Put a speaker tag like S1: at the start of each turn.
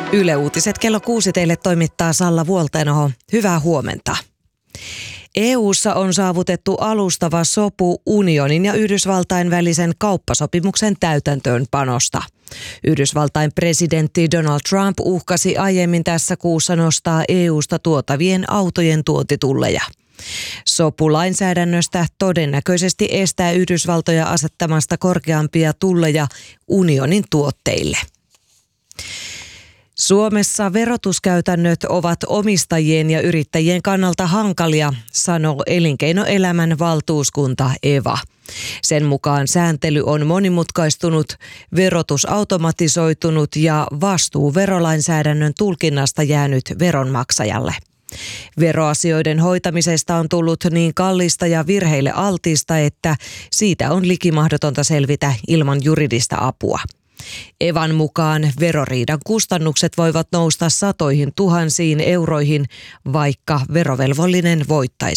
S1: Yle Uutiset kello 6 teille toimittaa Salla Vuoltenoho. Hyvää huomenta. EU:ssa on saavutettu alustava sopu unionin ja Yhdysvaltain välisen kauppasopimuksen täytäntöönpanosta. Yhdysvaltain presidentti Donald Trump uhkasi aiemmin tässä kuussa nostaa EU:sta tuotavien autojen tuontitulleja. Sopu lainsäädännöstä todennäköisesti estää Yhdysvaltoja asettamasta korkeampia tulleja unionin tuotteille. Suomessa verotuskäytännöt ovat omistajien ja yrittäjien kannalta hankalia, sanoo Elinkeinoelämän valtuuskunta EVA. Sen mukaan sääntely on monimutkaistunut, verotus automatisoitunut ja vastuu verolainsäädännön tulkinnasta jäänyt veronmaksajalle. Veroasioiden hoitamisesta on tullut niin kallista ja virheille altista, että siitä on liki mahdotonta selvitä ilman juridista apua. EVAn mukaan veroriidan kustannukset voivat nousta satoihin tuhansiin euroihin, vaikka verovelvollinen voittaisi.